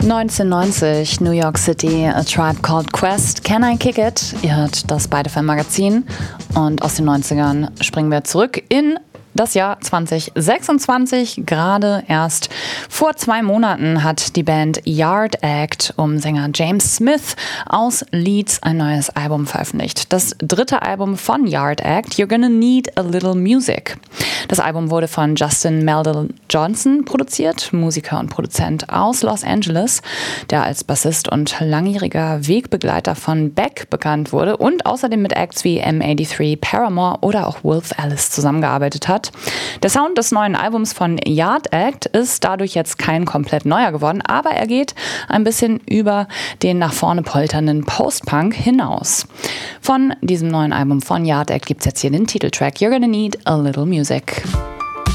1990, New York City, A Tribe Called Quest, Can I Kick It? Ihr hört das Beide Fan Magazin und aus den 90ern springen wir zurück in das Jahr 2026. Gerade erst vor 2 Monaten hat die Band Yard Act um Sänger James Smith aus Leeds ein neues Album veröffentlicht. Das 3. Album von Yard Act, You're Gonna Need a Little Music. Das Album wurde von Justin Meldal Johnson produziert, Musiker und Produzent aus Los Angeles, der als Bassist und langjähriger Wegbegleiter von Beck bekannt wurde und außerdem mit Acts wie M83, Paramore oder auch Wolf Alice zusammengearbeitet hat. Der Sound des neuen Albums von Yard Act ist dadurch jetzt kein komplett neuer geworden, aber er geht ein bisschen über den nach vorne polternden Post-Punk hinaus. Von diesem neuen Album von Yard Act gibt es jetzt hier den Titeltrack You're Gonna Need a Little Music.